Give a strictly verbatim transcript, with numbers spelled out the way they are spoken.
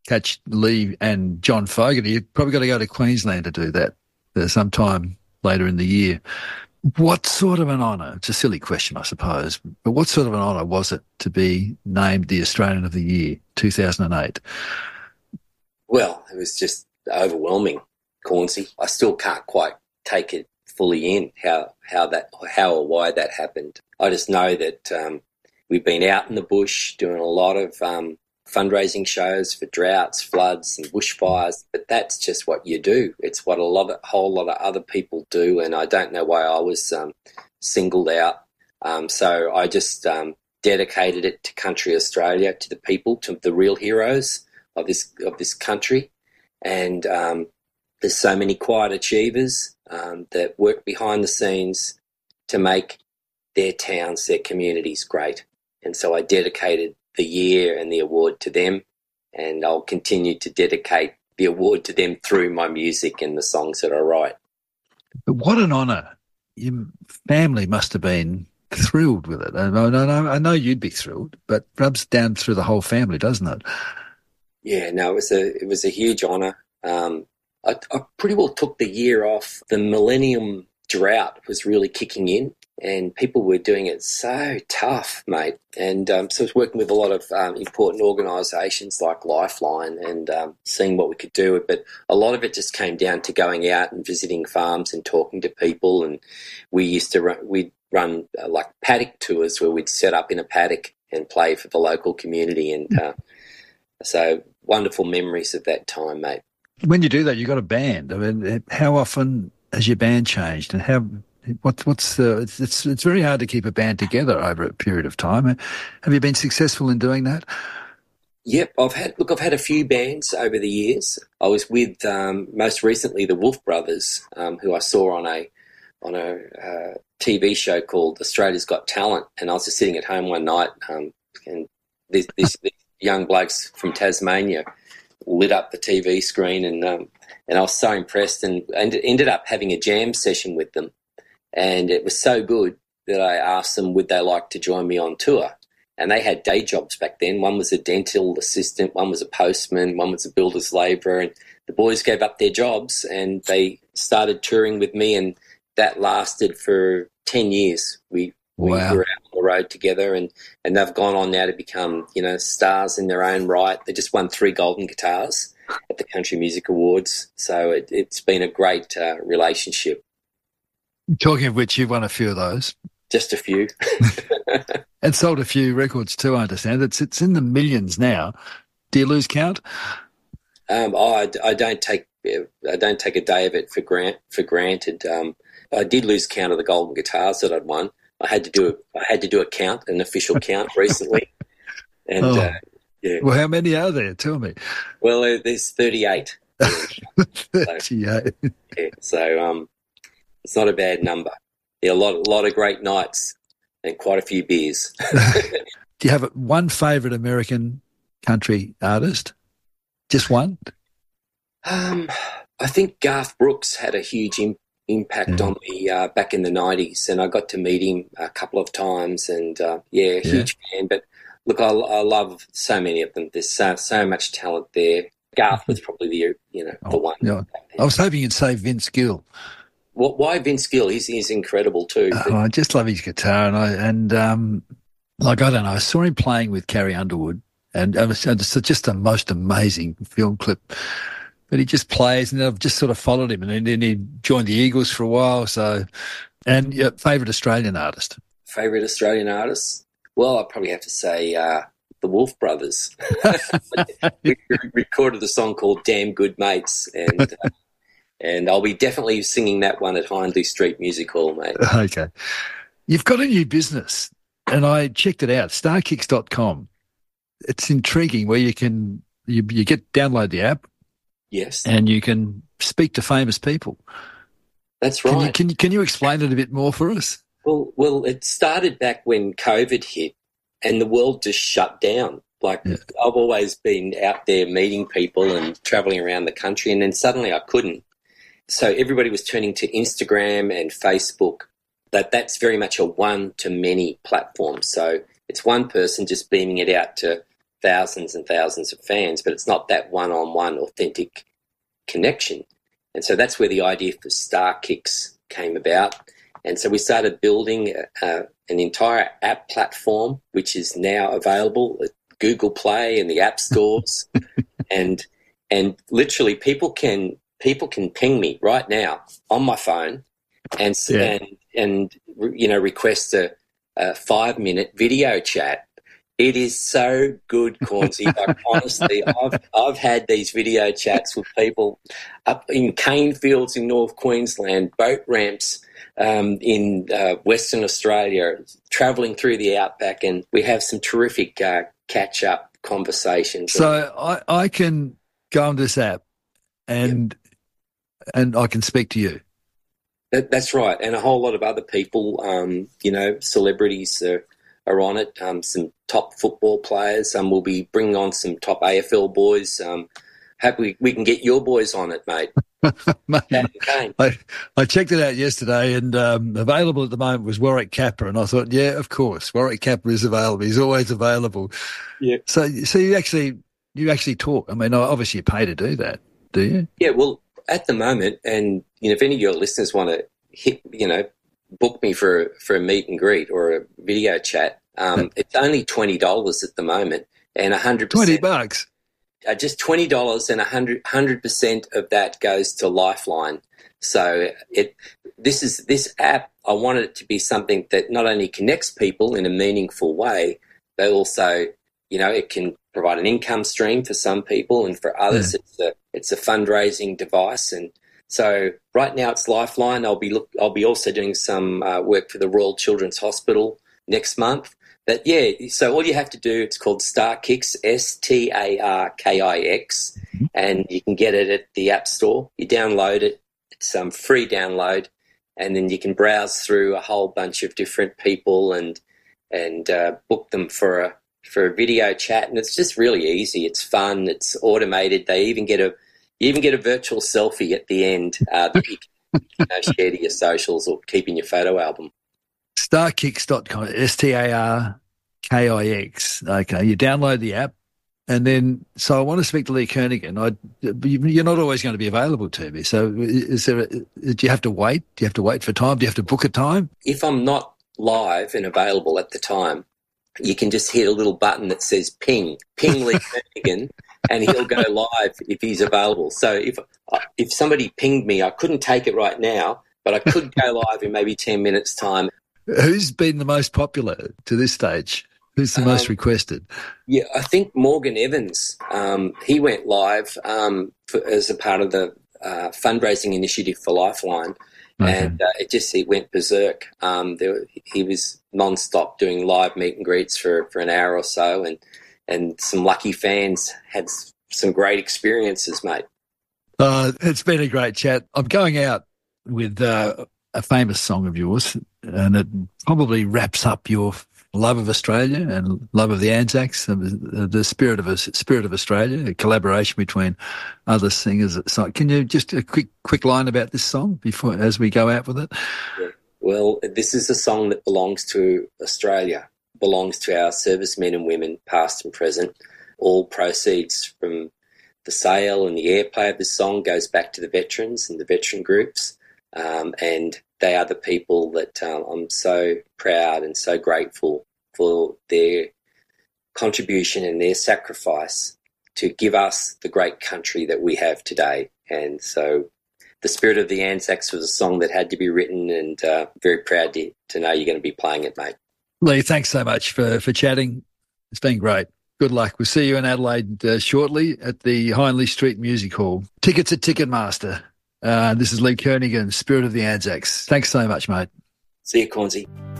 catch Lee and John Fogerty, you've probably got to go to Queensland to do that uh, sometime later in the year. What sort of an honour, it's a silly question, I suppose, but what sort of an honour was it to be named the Australian of the Year, two thousand eight? Well, it was just overwhelming, Cornsey. I still can't quite take it fully in how how that how or why that happened. I just know that um, we've been out in the bush doing a lot of um, fundraising shows for droughts, floods and bushfires, but that's just what you do. It's what a lot of, a whole lot of other people do, and I don't know why I was um, singled out. Um, so I just um, dedicated it to Country Australia, to the people, to the real heroes of this of this country. And um, there's so many quiet achievers um, that work behind the scenes to make their towns, their communities great. And so I dedicated the year and the award to them, and I'll continue to dedicate the award to them through my music and the songs that I write. But what an honour. Your family must have been thrilled with it. I know, I know you'd be thrilled, but it rubs down through the whole family, doesn't it? Yeah, no, it was a it was a huge honour. Um, I, I pretty well took the year off. The Millennium Drought was really kicking in, and people were doing it so tough, mate. And um, so I was working with a lot of um, important organisations like Lifeline and um, seeing what we could do. But a lot of it just came down to going out and visiting farms and talking to people. And we used to run, we'd run uh, like paddock tours where we'd set up in a paddock and play for the local community. And uh, so wonderful memories of that time, mate. When you do that, you've got a band. I mean, how often has your band changed, and how? What, what's the? It's, it's it's very hard to keep a band together over a period of time. Have you been successful in doing that? Yep, I've had look. I've had a few bands over the years. I was with um, most recently the Wolf Brothers, um, who I saw on a on a uh, T V show called Australia's Got Talent, and I was just sitting at home one night, um, and this, this, this young blokes from Tasmania lit up the T V screen, and um, and I was so impressed, and, and ended up having a jam session with them. And it was so good that I asked them would they like to join me on tour. And they had day jobs back then. One was a dental assistant, one was a postman, one was a builder's labourer. And the boys gave up their jobs and they started touring with me, and that lasted for ten years. We, wow. we were out on the road together, and, and they've gone on now to become, you know, stars in their own right. They just won three golden guitars at the Country Music Awards. So it, it's been a great uh, relationship. Talking of which, you've won a few of those. Just a few. And sold a few records too, I understand. It's it's in the millions now. Do you lose count? Um, oh, I, I don't take I don't take a day of it for grant for granted. Um, I did lose count of the golden guitars that I'd won. I had to do a, I had to do a count, an official count recently. And oh. uh, yeah. Well, how many are there? Tell me. Well, uh, there's thirty-eight. thirty-eight. So, yeah, so um. It's not a bad number. Yeah, a lot, a lot of great nights and quite a few beers. Do you have one favourite American country artist? Just one? Um, I think Garth Brooks had a huge im- impact yeah. on me uh, back in the nineties, and I got to meet him a couple of times. And uh, yeah, huge yeah. fan. But look, I, I love so many of them. There's so so much talent there. Garth was probably the you know oh, the one. Yeah. I was hoping you'd say Vince Gill. Why Vince Gill? He's, he's incredible too. Oh, I just love his guitar, and I and um, like I don't know, I saw him playing with Carrie Underwood, and it was just a most amazing film clip. But he just plays, and I've just sort of followed him, and then he joined the Eagles for a while. So, and yeah, favourite Australian artist? Favourite Australian artist? Well, I'd probably have to say uh, the Wolf Brothers. We recorded a song called "Damn Good Mates," and. Uh, And I'll be definitely singing that one at Hindley Street Music Hall, mate. Okay. You've got a new business, and I checked it out, star kicks dot com. It's intriguing where you can you, you get download the app. Yes. And you can speak to famous people. That's right. Can you, can you, can you explain it a bit more for us? Well, well, it started back when COVID hit and the world just shut down. Like yeah. I've always been out there meeting people and travelling around the country, and then suddenly I couldn't. So everybody was turning to Instagram and Facebook. That that's very much a one-to-many platform. So it's one person just beaming it out to thousands and thousands of fans, but it's not that one-on-one authentic connection. And so that's where the idea for Star Kicks came about. And so we started building uh, an entire app platform, which is now available at Google Play and the app stores. and and literally people can people can ping me right now on my phone and yeah. and, and you know, request a, a five-minute video chat. It is so good, Cornsey. Like, honestly, I've I've had these video chats with people up in cane fields in North Queensland, boat ramps um, in uh, Western Australia, travelling through the outback, and we have some terrific uh, catch-up conversations. So I, I can go on this app and yep. and I can speak to you. That, that's right, and a whole lot of other people, um, you know, celebrities are, are on it, um, some top football players. Um, we'll be bringing on some top A F L boys. Um, hope we, we can get your boys on it, mate. mate I, I checked it out yesterday, and um, available at the moment was Warwick Capper, and I thought, yeah, of course, Warwick Capper is available. He's always available. Yeah. So, so you actually you actually talk. I mean, obviously you pay to do that, do you? Yeah. Well, at the moment, and you know, if any of your listeners want to hit, you know, book me for for a meet and greet or a video chat. Um, it's only twenty dollars at the moment, and a hundred twenty bucks. Uh, just twenty dollars, and a hundred hundred percent of that goes to Lifeline. So it this is this app. I wanted it to be something that not only connects people in a meaningful way, but also, you know, it can provide an income stream for some people, and for others, yeah. it's a it's a fundraising device. And so right now it's Lifeline. I'll be look, I'll be also doing some uh, work for the Royal Children's Hospital next month. But yeah, so all you have to do, it's called Star Kicks, S T A R K I X, and you can get it at the App Store. You download it. It's um free download, and then you can browse through a whole bunch of different people and and uh, book them for a for a video chat. And it's just really easy. It's fun. It's automated. They even get a You even get a virtual selfie at the end uh, that you can, you know, share to your socials or keep in your photo album. star kicks dot com, S T A R K I X. Okay, you download the app, and then, so I want to speak to Lee Kernaghan. I, you're not always going to be available to me. So is there, a, do you have to wait? Do you have to wait for time? Do you have to book a time? If I'm not live and available at the time, you can just hit a little button that says ping, ping Lee Kernaghan, and he'll go live if he's available. So if if somebody pinged me, I couldn't take it right now, but I could go live in maybe ten minutes' time. Who's been the most popular to this stage? Who's the um, most requested? Yeah, I think Morgan Evans. Um, he went live um, for, as a part of the uh, fundraising initiative for Lifeline. Okay. And uh, it just it went berserk. Um, there, he was non-stop doing live meet and greets for, for an hour or so, and and some lucky fans had some great experiences, mate. Uh, it's been a great chat. I'm going out with uh, a famous song of yours, and it probably wraps up your love of Australia and love of the Anzacs, the, the spirit of spirit of Australia, a collaboration between other singers. So can you just a quick quick line about this song before as we go out with it? Yeah. Well, this is a song that belongs to Australia, belongs to our servicemen and women, past and present. All proceeds from the sale and the airplay of this song goes back to the veterans and the veteran groups, um, and they are the people that um, I'm so proud and so grateful for their contribution and their sacrifice to give us the great country that we have today. And so The Spirit of the Anzacs was a song that had to be written, and uh, very proud to, to know you're going to be playing it, mate. Lee, thanks so much for, for chatting. It's been great. Good luck. We'll see you in Adelaide uh, shortly at the Hindley Street Music Hall. Tickets at Ticketmaster. Uh, this is Lee Kernaghan, Spirit of the Anzacs. Thanks so much, mate. See you, Cornsey.